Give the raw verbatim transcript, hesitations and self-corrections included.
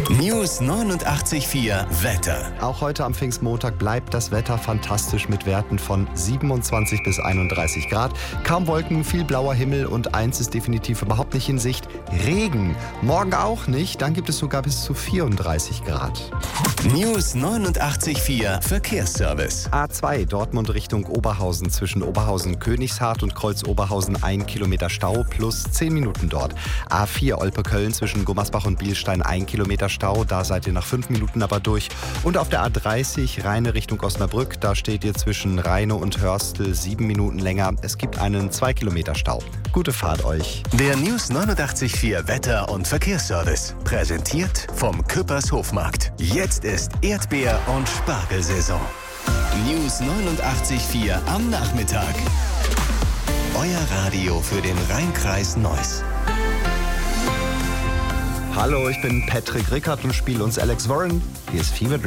News neunundachtzig Komma vier Wetter. Auch heute am Pfingstmontag bleibt das Wetter fantastisch mit Werten von siebenundzwanzig bis einunddreißig Grad. Kaum Wolken, viel blauer Himmel und eins ist definitiv überhaupt nicht in Sicht: Regen. Morgen auch nicht, dann gibt es sogar bis zu vierunddreißig Grad. News neunundachtzig Komma vier Verkehrsservice. A zwei Dortmund Richtung Oberhausen, zwischen Oberhausen-Königshardt und Kreuz-Oberhausen ein Kilometer Stau plus zehn Minuten dort. A vier Olpe-Köln zwischen Gummersbach und Bielstein ein Kilometer Stau, da seid ihr nach fünf Minuten aber durch. Und auf der A dreißig Rheine Richtung Osnabrück, da steht ihr zwischen Rheine und Hörstel sieben Minuten länger. Es gibt einen zwei Kilometer Stau. Gute Fahrt euch. Der News neunundachtzig Komma vier Wetter- und Verkehrsservice. Präsentiert vom Küppers Hofmarkt. Jetzt ist Erdbeer- und Spargelsaison. News neunundachtzig Komma vier am Nachmittag. Euer Radio für den Rheinkreis Neuss. Hallo, ich bin Patrick Rickard und spiele uns Alex Warren. Hier ist Fever Dream.